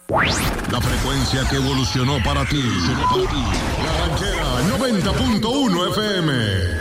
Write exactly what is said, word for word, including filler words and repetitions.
La frecuencia que evolucionó para ti. La Ranchera noventa punto uno F M.